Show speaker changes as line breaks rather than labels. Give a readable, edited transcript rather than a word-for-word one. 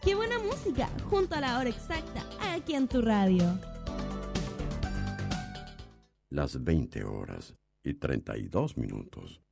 ¡Qué buena música! Junto a la hora exacta, aquí en tu radio.
Las 20 horas y 32 minutos.